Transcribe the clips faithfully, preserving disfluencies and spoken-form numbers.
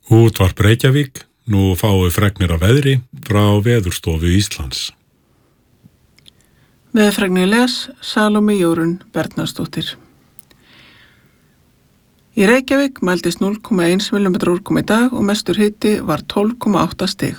Útvarp Reykjavík, nú fáum við fregnir af veðri frá Veðurstofu Íslands. Veðurfregnir les Salóme Jórunn Bernharðsdóttir. Í Reykjavík mældist núll komma eins millimetra úrkoma í dag og mestur hiti var tólf komma átta stig.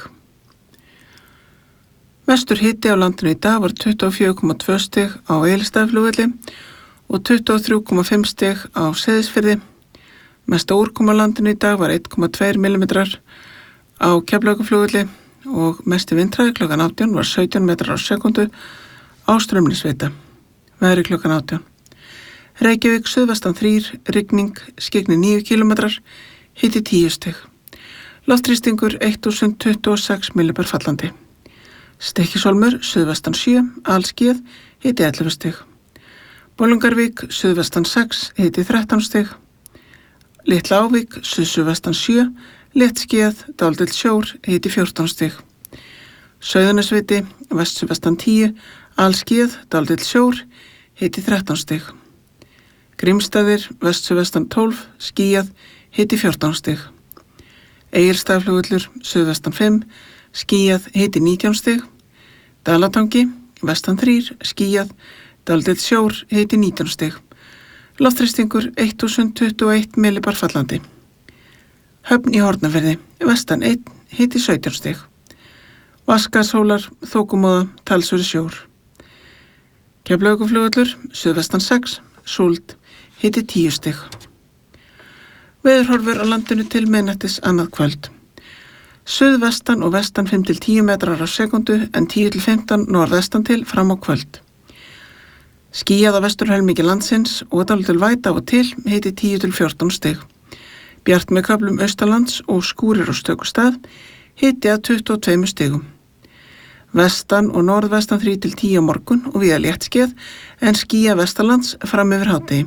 Mestur hiti á landinu í dag var tuttugu og fjögur komma tvö stig á Egilsstaðaflugvelli og tuttugu og þrjú komma fimm stig á Seyðisfirði. Mesta úrkoma á landinu í dag var einn komma tveir millimetrar á Keflavíkurflugvelli og mesti vindhraði klukkan átján var sautján metrar á sekundu á Straumnesvita. Veðri klukkan átján. Reykjavík suðvestan þrír, rigning, skyggni níu kílómetrar, hiti tíu stig. Loftþrýstingur þúsund tuttugu og sex millibar fallandi. Stykkishólmur suðvestan sjö, alskýjað, hiti ellefu stig. Bolungarvík suðvestan sex, hiti þrettán stig. Litla Ávík, suðsuðvestan sjö, léttskýjað, dálítill sjór, hiti fjórtán stig. Sauðanesviti, vestsuðvestan tíu, alskýjað, dálítill sjór, hiti þrettán stig. Grímsstaðir, vestsuðvestan tólf, skýjað, hiti fjórtán stig. Egilsstaðaflugvöllur, suðvestan fimm, skýjað, hiti nítján stig. Dalatangi, vestan þrír, skýjað, dálítill sjór, hiti nítján stig. Loftþrýstingur þúsund tuttugu og eitt millibar fallandi. Höfn í Hornafirði, vestan einn, hiti sautján stig. Vatnsskarðshólar, þokumóða, talsverður sjór. Keflavíkurflugvöllur, suðvestan sex, súld, hiti tíu stig. Veðurhorfur á landinu til miðnættis annað kvöld. Suðvestan og vestan fimm til tíu metrar á sekundu en tíu til fimmtán norðvestan til fram á kvöld. Skýjað á vesturhelmingi landsins og dálítil væta af og til, hiti tíu til fjórtán stig. Bjart með köflum austanlands og skúrir á stöku stað, hiti að tuttugu og tveimur stigum. Vestan og norðvestan þrír til tíu á morgun og víða léttskýjað en skýjað vestanlands fram yfir hádegi.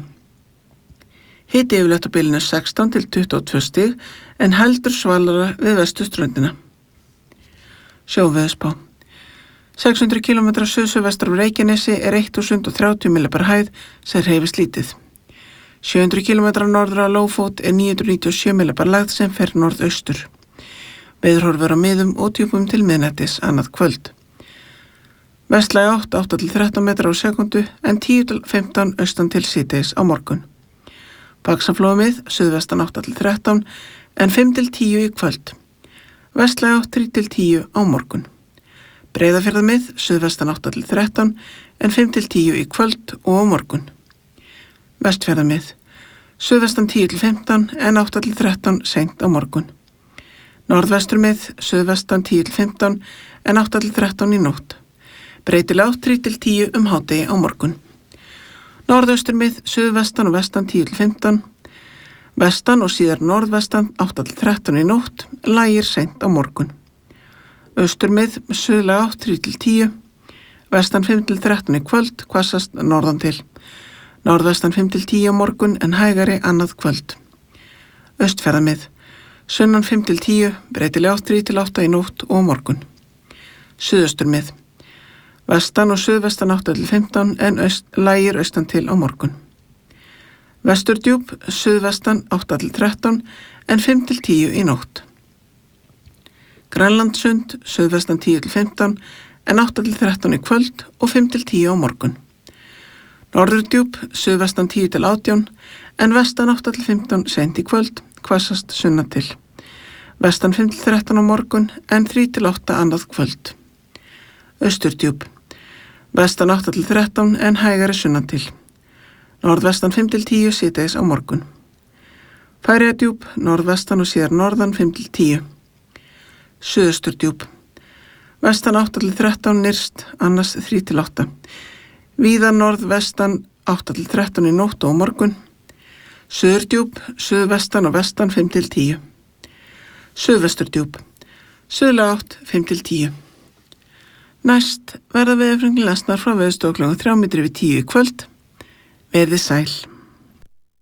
Hiti yfirleitt á bilinu sextán til tuttugu og tvö stig en heldur svalara við vesturströndina. Sjóveðurspá. sex hundruð kílómetrar suðsuðvestur af Reykjanesi er þúsund þrjátíu millibar hæð sem hreyfist lítið. sjö hundruð kílómetrar norður á Lófót er níu hundruð níutíu og sjö millibar lægð sem fer norðaustur. Veðurhorfur á miðum og djúpum til miðnættis annað kvöld. Vestlæg átt átta til þrettán metrar á sekundu en tíu til fimmtán austan til síðdegis á morgun. Faxaflóamið suðvestan átta til þrettán en fimm til tíu í kvöld. Vestlæg átt þrír til tíu á morgun. Breiðafjarðarmið, suðvestan átta til þrettán, en fimm til tíu í kvöld og á morgun. Vestfjarðarmið, suðvestan tíu til fimmtán, en átta til þrettán seint á morgun. Norðvesturmið, suðvestan tíu til fimmtán, en átta til þrettán í nótt. Breytileg átt þrír til tíu um hádegi á morgun. Norðausturmið, suðvestan og vestan tíu til fimmtán, vestan og síðar norðvestan átta til þrettán í nótt, lægir seint á morgun. Austurmið, suðlæg átt þrír til tíu, vestan fimm til þrettán í kvöld, hvassast norðan til. Norðvestan fimm til tíu á morgun en hægari annað kvöld. Austfjarðamið, sunnan fimm til tíu, breytileg átt þrír til átta í nótt og á morgun. Suðausturmið, vestan og suðvestan átta til fimmtán en aust, lægir austan til á morgun. Vesturdjúp, suðvestan átta til þrettán en fimm til tíu í nótt. Grænlandssund, suðvestan tíu til fimmtán, en átta til þrettán í kvöld og fimm til tíu á morgun. Norðurdjúp, suðvestan tíu til átján, en vestan átta til fimmtán seint í kvöld, hvassast sunnan til. Vestan fimm til þrettán á morgun, en þrír til átta annað kvöld. Austurdjúp, vestan átta til þrettán, en hægari sunnan til. Norðvestan fimm til tíu síðdegis á morgun. Færeyjadjúp, norðvestan og síðar norðan fimm til tíu. Suðausturdjúp, vestan átta til þrettán nyrst, annars þrír til átta. Víða norðvestan átta til þrettán í nótt og á morgun. Suðurdjúp, suðvestan og vestan fimm til tíu. Suðvesturdjúp, suðlæg átt fimm til tíu. Næst verða veðurfregnir lesnar frá Veðurstofu klukkan þrjá mínútur yfir tíu í kvöld. Verið sæl.